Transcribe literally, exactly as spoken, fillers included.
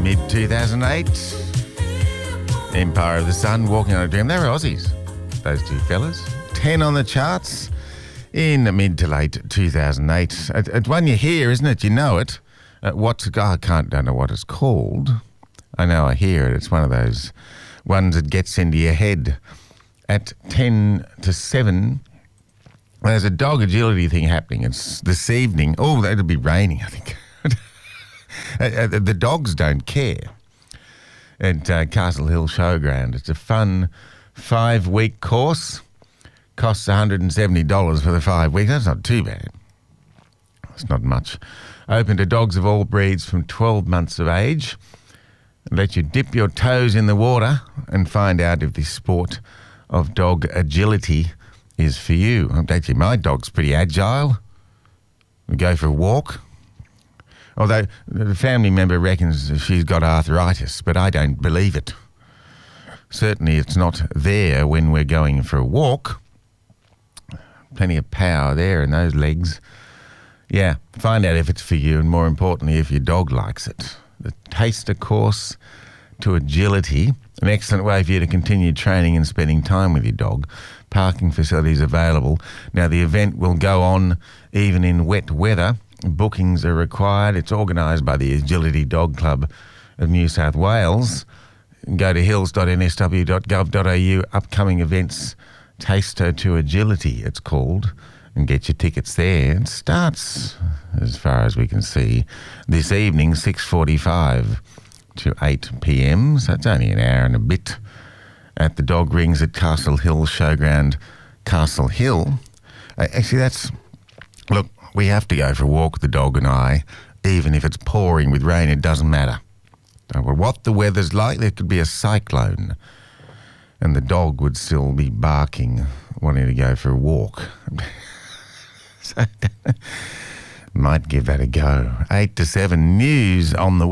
mid two thousand eight. Empire of the Sun, Walking on a Dream. They were Aussies, those two fellas. ten on the charts in mid to late two thousand eight. It's one you hear, isn't it? You know it. Uh, what's, oh, I can't, don't know what it's called. I know I hear it. It's one of those ones that gets into your head. At ten to seven, there's a dog agility thing happening. It's this evening. Oh, it'll be raining, I think. uh, the dogs don't care. At uh, Castle Hill Showground. It's a fun five-week course. Costs one hundred seventy dollars for the five weeks. That's not too bad. It's not much. Open to dogs of all breeds from twelve months of age. Let you dip your toes in the water and find out if the sport of dog agility is for you. Actually, my dog's pretty agile. We go for a walk. Although the family member reckons she's got arthritis, but I don't believe it. Certainly it's not there when we're going for a walk. Plenty of power there in those legs. Yeah, find out if it's for you and, more importantly, if your dog likes it. The Taster Course to Agility, an excellent way for you to continue training and spending time with your dog. Parking facilities available. Now, the event will go on even in wet weather. Bookings are required. It's organised by the Agility Dog Club of New South Wales. Go to hills dot n s w dot gov dot a u, upcoming events, Taster to Agility, it's called, and get your tickets there. It starts, as far as we can see, this evening, six forty-five to eight p m, so it's only an hour and a bit at the Dog Rings at Castle Hill Showground, Castle Hill. Uh, actually, that's... Look, we have to go for a walk, the dog and I, even if it's pouring with rain, it doesn't matter. Well, what the weather's like, there could be a cyclone and the dog would still be barking, wanting to go for a walk. So, might give that a go. Eight to seven news on the